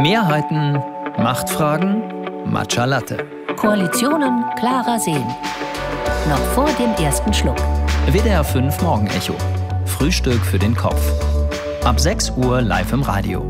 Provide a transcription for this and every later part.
Mehrheiten, Machtfragen, Matcha Latte. Koalitionen klarer sehen. Noch vor dem ersten Schluck. WDR 5 Morgenecho. Frühstück für den Kopf. Ab 6 Uhr live im Radio.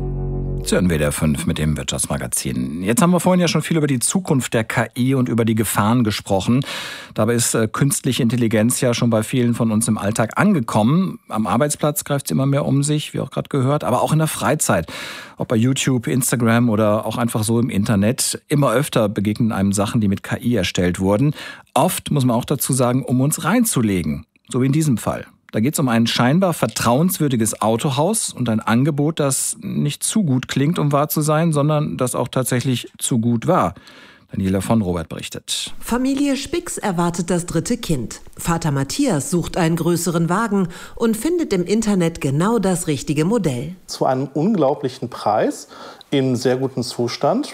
Zu WDR 5 mit dem Wirtschaftsmagazin. Jetzt haben wir vorhin ja schon viel über die Zukunft der KI und über die Gefahren gesprochen. Dabei ist künstliche Intelligenz ja schon bei vielen von uns im Alltag angekommen. Am Arbeitsplatz greift es immer mehr um sich, wie auch gerade gehört, aber auch in der Freizeit. Ob bei YouTube, Instagram oder auch einfach so im Internet. Immer öfter begegnen einem Sachen, die mit KI erstellt wurden. Oft, muss man auch dazu sagen, um uns reinzulegen. So wie in diesem Fall. Da geht es um ein scheinbar vertrauenswürdiges Autohaus und ein Angebot, das nicht zu gut klingt, um wahr zu sein, sondern das auch tatsächlich zu gut war. Daniela von Robert berichtet. Familie Spix erwartet das dritte Kind. Vater Matthias sucht einen größeren Wagen und findet im Internet genau das richtige Modell. Zu einem unglaublichen Preis, in sehr gutem Zustand.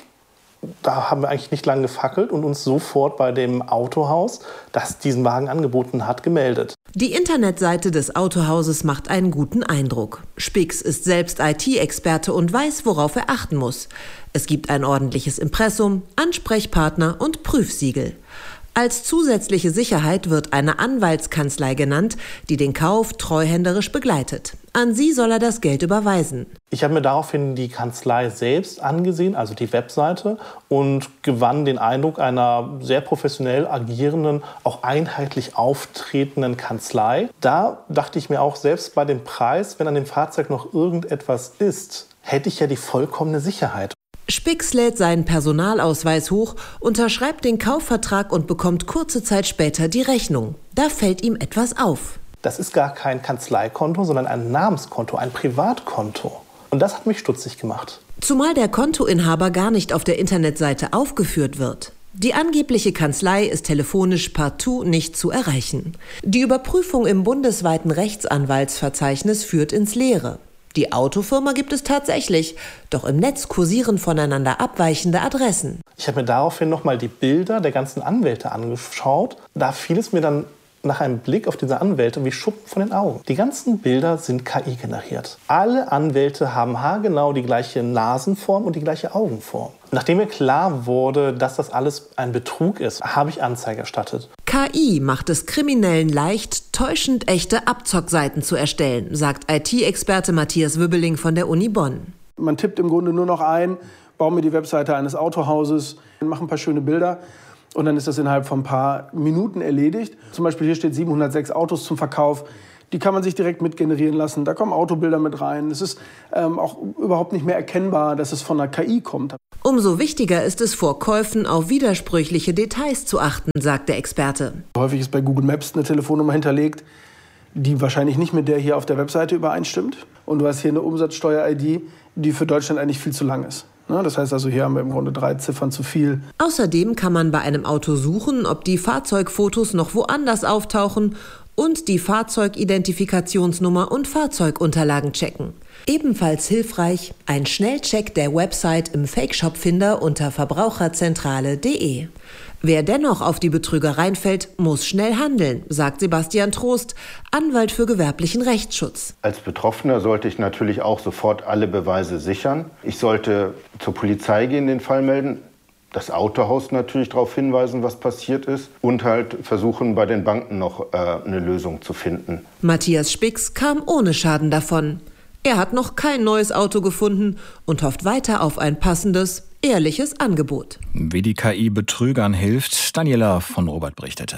Da haben wir eigentlich nicht lange gefackelt und uns sofort bei dem Autohaus, das diesen Wagen angeboten hat, gemeldet. Die Internetseite des Autohauses macht einen guten Eindruck. Spix ist selbst IT-Experte und weiß, worauf er achten muss. Es gibt ein ordentliches Impressum, Ansprechpartner und Prüfsiegel. Als zusätzliche Sicherheit wird eine Anwaltskanzlei genannt, die den Kauf treuhänderisch begleitet. An sie soll er das Geld überweisen. Ich habe mir daraufhin die Kanzlei selbst angesehen, also die Webseite, und gewann den Eindruck einer sehr professionell agierenden, auch einheitlich auftretenden Kanzlei. Da dachte ich mir auch, selbst bei dem Preis, wenn an dem Fahrzeug noch irgendetwas ist, hätte ich ja die vollkommene Sicherheit. Spix lädt seinen Personalausweis hoch, unterschreibt den Kaufvertrag und bekommt kurze Zeit später die Rechnung. Da fällt ihm etwas auf. Das ist gar kein Kanzleikonto, sondern ein Namenskonto, ein Privatkonto. Und das hat mich stutzig gemacht. Zumal der Kontoinhaber gar nicht auf der Internetseite aufgeführt wird. Die angebliche Kanzlei ist telefonisch partout nicht zu erreichen. Die Überprüfung im bundesweiten Rechtsanwaltsverzeichnis führt ins Leere. Die Autofirma gibt es tatsächlich, doch im Netz kursieren voneinander abweichende Adressen. Ich habe mir daraufhin nochmal die Bilder der ganzen Anwälte angeschaut. Da fiel es mir dann nach einem Blick auf diese Anwälte wie Schuppen von den Augen. Die ganzen Bilder sind KI generiert. Alle Anwälte haben haargenau die gleiche Nasenform und die gleiche Augenform. Nachdem mir klar wurde, dass das alles ein Betrug ist, habe ich Anzeige erstattet. KI macht es Kriminellen leicht, täuschend echte Abzockseiten zu erstellen, sagt IT-Experte Matthias Wübbeling von der Uni Bonn. Man tippt im Grunde nur noch ein, baue mir die Webseite eines Autohauses, mache ein paar schöne Bilder. Und dann ist das innerhalb von ein paar Minuten erledigt. Zum Beispiel hier steht 706 Autos zum Verkauf. Die kann man sich direkt mitgenerieren lassen. Da kommen Autobilder mit rein. Es ist auch überhaupt nicht mehr erkennbar, dass es von der KI kommt. Umso wichtiger ist es vor Käufen auf widersprüchliche Details zu achten, sagt der Experte. Häufig ist bei Google Maps eine Telefonnummer hinterlegt, die wahrscheinlich nicht mit der hier auf der Webseite übereinstimmt. Und du hast hier eine Umsatzsteuer-ID, die für Deutschland eigentlich viel zu lang ist. Das heißt also, hier haben wir im Grunde 3 Ziffern zu viel. Außerdem kann man bei einem Auto suchen, ob die Fahrzeugfotos noch woanders auftauchen und die Fahrzeugidentifikationsnummer und Fahrzeugunterlagen checken. Ebenfalls hilfreich ein Schnellcheck der Website im Fake-Shop-Finder unter verbraucherzentrale.de. Wer dennoch auf die Betrügereien fällt, muss schnell handeln, sagt Sebastian Trost, Anwalt für gewerblichen Rechtsschutz. Als Betroffener sollte ich natürlich auch sofort alle Beweise sichern. Ich sollte zur Polizei gehen, den Fall melden, das Autohaus natürlich darauf hinweisen, was passiert ist und halt versuchen, bei den Banken noch eine Lösung zu finden. Matthias Spix kam ohne Schaden davon. Er hat noch kein neues Auto gefunden und hofft weiter auf ein passendes, ehrliches Angebot. Wie die KI Betrügern hilft, Daniela von Robert berichtete.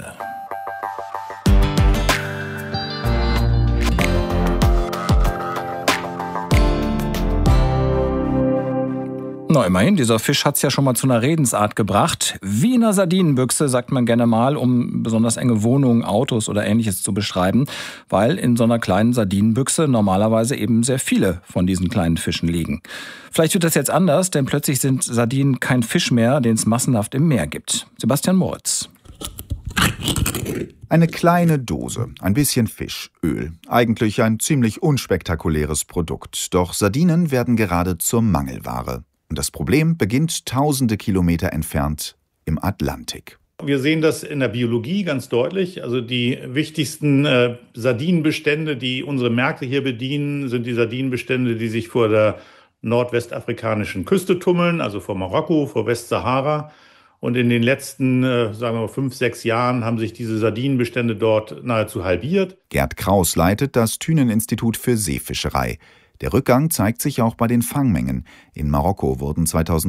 Na, immerhin, dieser Fisch hat's ja schon mal zu einer Redensart gebracht. Wie in einer Sardinenbüchse, sagt man gerne mal, um besonders enge Wohnungen, Autos oder Ähnliches zu beschreiben, weil in so einer kleinen Sardinenbüchse normalerweise eben sehr viele von diesen kleinen Fischen liegen. Vielleicht wird das jetzt anders, denn plötzlich sind Sardinen kein Fisch mehr, den es massenhaft im Meer gibt. Sebastian Moritz. Eine kleine Dose, ein bisschen Fisch, Öl. Eigentlich ein ziemlich unspektakuläres Produkt. Doch Sardinen werden gerade zur Mangelware. Und das Problem beginnt tausende Kilometer entfernt im Atlantik. Wir sehen das in der Biologie ganz deutlich. Also die wichtigsten Sardinenbestände, die unsere Märkte hier bedienen, sind die Sardinenbestände, die sich vor der nordwestafrikanischen Küste tummeln, also vor Marokko, vor Westsahara. Und in den letzten, sagen wir mal, 5-6 Jahren haben sich diese Sardinenbestände dort nahezu halbiert. Gerd Kraus leitet das Thünen-Institut für Seefischerei. Der Rückgang zeigt sich auch bei den Fangmengen. In Marokko wurden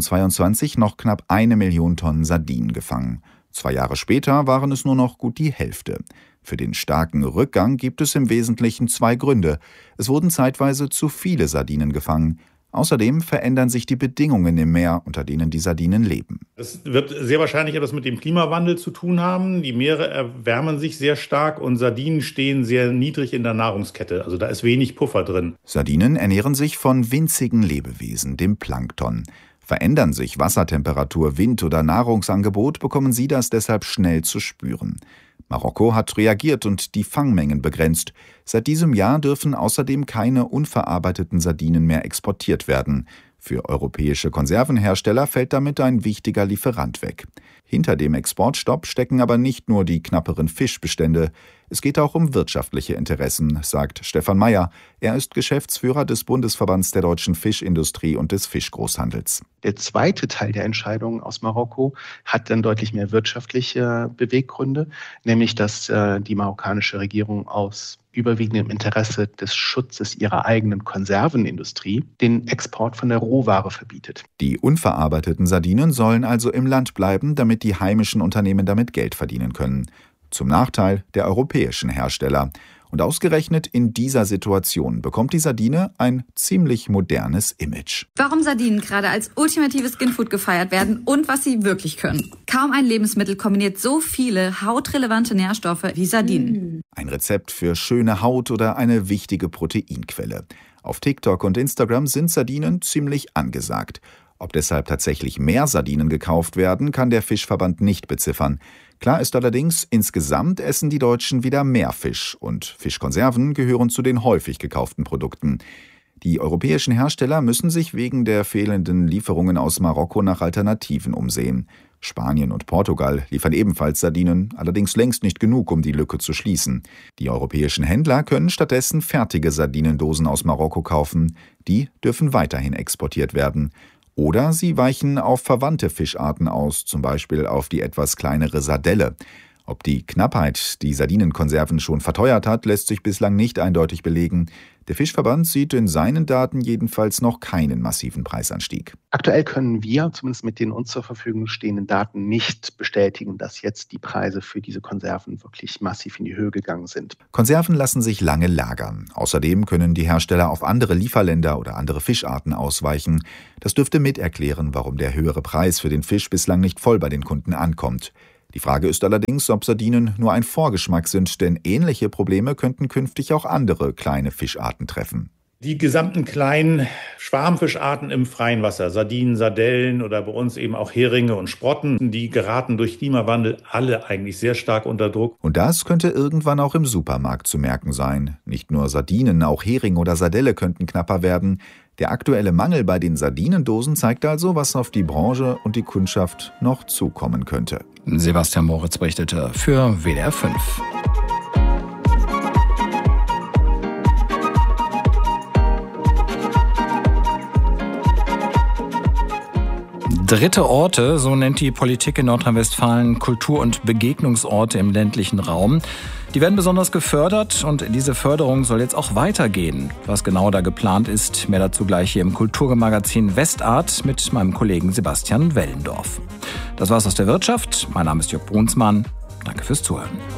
2022 noch knapp 1 Million Tonnen Sardinen gefangen. 2 Jahre später waren es nur noch gut die Hälfte. Für den starken Rückgang gibt es im Wesentlichen 2 Gründe. Es wurden zeitweise zu viele Sardinen gefangen. Außerdem verändern sich die Bedingungen im Meer, unter denen die Sardinen leben. Es wird sehr wahrscheinlich etwas mit dem Klimawandel zu tun haben. Die Meere erwärmen sich sehr stark und Sardinen stehen sehr niedrig in der Nahrungskette. Also da ist wenig Puffer drin. Sardinen ernähren sich von winzigen Lebewesen, dem Plankton. Verändern sich Wassertemperatur, Wind oder Nahrungsangebot, bekommen sie das deshalb schnell zu spüren. Marokko hat reagiert und die Fangmengen begrenzt. Seit diesem Jahr dürfen außerdem keine unverarbeiteten Sardinen mehr exportiert werden. Für europäische Konservenhersteller fällt damit ein wichtiger Lieferant weg. Hinter dem Exportstopp stecken aber nicht nur die knapperen Fischbestände. Es geht auch um wirtschaftliche Interessen, sagt Stefan Meyer. Er ist Geschäftsführer des Bundesverbands der deutschen Fischindustrie und des Fischgroßhandels. Der zweite Teil der Entscheidung aus Marokko hat dann deutlich mehr wirtschaftliche Beweggründe, nämlich dass die marokkanische Regierung aus überwiegendem Interesse des Schutzes ihrer eigenen Konservenindustrie den Export von der Rohware verbietet. Die unverarbeiteten Sardinen sollen also im Land bleiben, damit die heimischen Unternehmen damit Geld verdienen können. Zum Nachteil der europäischen Hersteller. Und ausgerechnet in dieser Situation bekommt die Sardine ein ziemlich modernes Image. Warum Sardinen gerade als ultimatives Skinfood gefeiert werden und was sie wirklich können. Kaum ein Lebensmittel kombiniert so viele hautrelevante Nährstoffe wie Sardinen. Ein Rezept für schöne Haut oder eine wichtige Proteinquelle. Auf TikTok und Instagram sind Sardinen ziemlich angesagt. Ob deshalb tatsächlich mehr Sardinen gekauft werden, kann der Fischverband nicht beziffern. Klar ist allerdings, insgesamt essen die Deutschen wieder mehr Fisch und Fischkonserven gehören zu den häufig gekauften Produkten. Die europäischen Hersteller müssen sich wegen der fehlenden Lieferungen aus Marokko nach Alternativen umsehen. Spanien und Portugal liefern ebenfalls Sardinen, allerdings längst nicht genug, um die Lücke zu schließen. Die europäischen Händler können stattdessen fertige Sardinendosen aus Marokko kaufen. Die dürfen weiterhin exportiert werden. Oder sie weichen auf verwandte Fischarten aus, zum Beispiel auf die etwas kleinere Sardelle. Ob die Knappheit die Sardinenkonserven schon verteuert hat, lässt sich bislang nicht eindeutig belegen. Der Fischverband sieht in seinen Daten jedenfalls noch keinen massiven Preisanstieg. Aktuell können wir, zumindest mit den uns zur Verfügung stehenden Daten, nicht bestätigen, dass jetzt die Preise für diese Konserven wirklich massiv in die Höhe gegangen sind. Konserven lassen sich lange lagern. Außerdem können die Hersteller auf andere Lieferländer oder andere Fischarten ausweichen. Das dürfte mit erklären, warum der höhere Preis für den Fisch bislang nicht voll bei den Kunden ankommt. Die Frage ist allerdings, ob Sardinen nur ein Vorgeschmack sind, denn ähnliche Probleme könnten künftig auch andere kleine Fischarten treffen. Die gesamten kleinen Schwarmfischarten im freien Wasser, Sardinen, Sardellen oder bei uns eben auch Heringe und Sprotten, die geraten durch Klimawandel alle eigentlich sehr stark unter Druck. Und das könnte irgendwann auch im Supermarkt zu merken sein. Nicht nur Sardinen, auch Hering oder Sardelle könnten knapper werden. Der aktuelle Mangel bei den Sardinendosen zeigt also, was auf die Branche und die Kundschaft noch zukommen könnte. Sebastian Moritz berichtete für WDR 5. Dritte Orte, so nennt die Politik in Nordrhein-Westfalen Kultur- und Begegnungsorte im ländlichen Raum. Die werden besonders gefördert und diese Förderung soll jetzt auch weitergehen. Was genau da geplant ist, mehr dazu gleich hier im Kulturmagazin Westart mit meinem Kollegen Sebastian Wellendorf. Das war's aus der Wirtschaft. Mein Name ist Jörg Brunsmann. Danke fürs Zuhören.